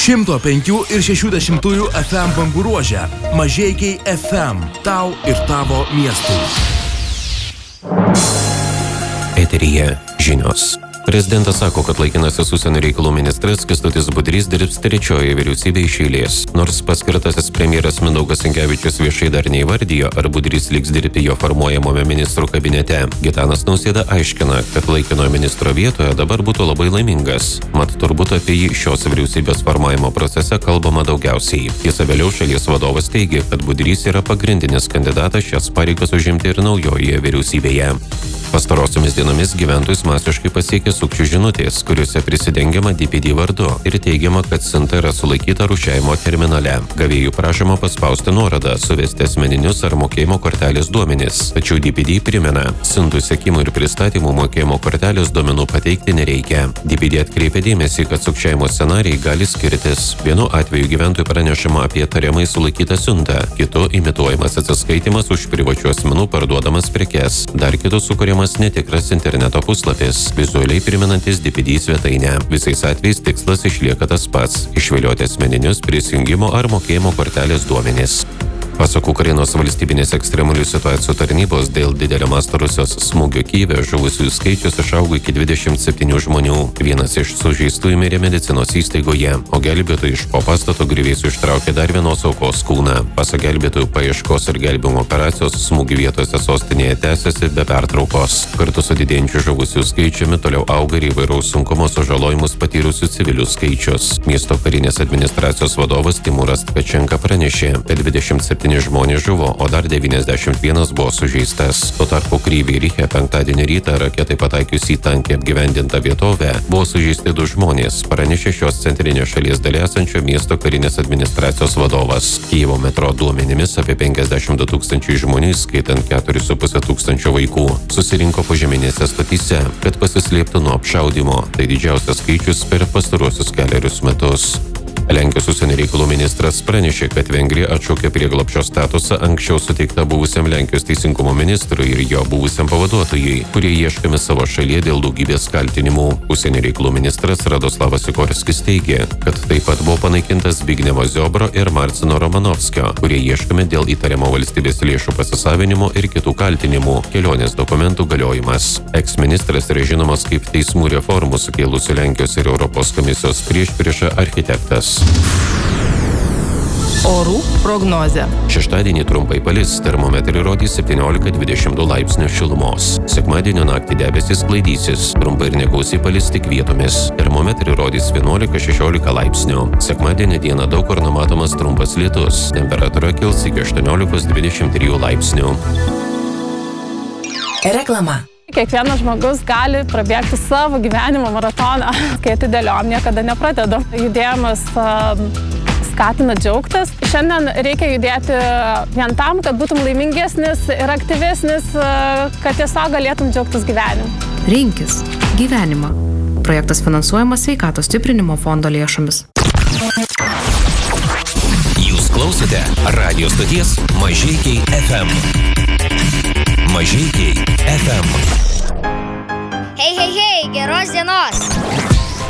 105 ir 60 FM bangų ruože. Mažeikiai FM. Tau ir tavo miestui. Eteryje žinios. Prezidentas sako, kad laikinasis užsienio reikalų ministras Kęstutis Budrys dirbs trečioje vyriausybėje iš eilės. Nors paskirtasis premjeras Mindaugas Sinkevičius viešai dar neįvardijo, ar Budrys liks dirbti jo formuojamame ministrų kabinete. Gitanas Nausėda aiškina, kad laikinojo ministro vietoje dabar būtų labai laimingas. Mat turbūt apie jį šios vyriausybės formavimo procese kalbama daugiausiai. Tiesa, vėliau šalies vadovas teigė, kad Budrys yra pagrindinis kandidatas šias pareigas užimti ir naujoje vyriausybėje. Pastarosiomis dienomis gyventojus masiškai pasiekė sukčių žinutės, kuriuose prisidengiama DPD vardu ir teigiama, kad siunta yra sulaikyta rūšiavimo terminale. Gavėjų prašoma paspausti nuorodą, suvesti asmeninius ar mokėjimo kortelės duomenis. Tačiau DPD primena, siuntų sekimų ir pristatymų mokėjimo kortelės duomenų pateikti nereikia. DPD atkreipia dėmesį, kad sukčiavimo scenarijai gali skirtis. Vienu atveju gyventojų pranešama apie tariamai sulaikytą siuntą, kitu imituojamas atsiskaitimas už privačių asmenų parduodamas prekes, dar kitu sukuriamas netikras interneto puslapis, vizualiai primenantis DPD svetainę. Visais atvejais tikslas išlieka tas pats – išvilioti asmeninius prisijungimo ar mokėjimo kortelės duomenis. Pasak Ukrainos valstybinės ekstremalių situacijų tarnybos, dėl didelio masto Rusijos smūgio Kyjive žuvusiųjų skaičius išaugo iki 27 žmonių. Vienas iš sužeistųjų mirė medicinos įstaigoje, o gelbėtojai iš po pastato griuvėsių ištraukė dar vienos aukos kūną. Pasak gelbėtojų, paieškos ir gelbėjimo operacijos smūgių vietose sostinėje tęsiasi be pertraukos. Kartu su didėjančiu žuvusiųjų skaičiumi toliau auga ir įvairaus sunkumo sužalojimus patyrusių civilių skaičius. Miesto karinės administracijos vadovas Timūras Tkačenka pranešė, kad 27 žmonės žuvo, o dar 91 buvo sužeistas. Tuo tarpu Kryvyje Riche penktadienį rytą raketai pataikius į tankiai apgyvendintą vietovę buvo sužeisti 2 žmonės, pranešė šios centrinės šalies dalyje esančio miesto karinės administracijos vadovas. Kijevo metro duomenimis apie 52 tūkstančiai žmonių, skaitant 4,5 tūkstančio vaikų, susirinko požeminėse stotyse, kad pasislėptų nuo apšaudimo. Tai didžiausias skaičius per pastaruosius kelerius metus. Lenkijos užsienio reikalų ministras pranešė, kad Vengrija atšaukė prieglobsčio statusą anksčiau suteiktą buvusiam Lenkijos teisingumo ministrui ir jo buvusiam pavaduotojui, kurie ieškomi savo šalyje dėl daugybės kaltinimų. Užsienio reikalų ministras Radoslavas Sikorskis teigė, kad taip pat buvo panaikintas Zbignevo Ziobro ir Marcino Romanovskio, kurie ieškomi dėl įtariamo valstybės lėšų pasisavinimo ir kitų kaltinimų, kelionės dokumentų galiojimas. Eksministras yra žinomas kaip teismų reformų sukėlusių Lenkijos ir Europos komisijos priešpriešą architektas. Orų prognozė. Šeštadienį trumpai palis, termometrai rodys 17-22 laipsnių šilumos. Sekmadienio naktį debesys sklaidysis, trumpai ir negausiai palis tik vietomis. Termometrai rodys 11-16 laipsnių. Sekmadienį dieną daug kur numatomas trumpas lietus. Temperatūra kils iki 18-23 laipsnių. Reklama. Kiekvienas žmogus gali prabėgti savo gyvenimo maratoną. Kai atidėliom, niekada nepradedu. Judėjimas skatina džiaugtis. Šiandien reikia judėti vien tam, kad būtum laimingesnis ir aktyvesnis, kad tiesiog galėtum džiaugtis gyvenimu. Rinkis gyvenimą. Projektas finansuojamas Sveikatos stiprinimo fondo lėšomis. Jūs klausote radio stoties Mažeikiai FM. Mažeikiai FM. Hei, geros dienos!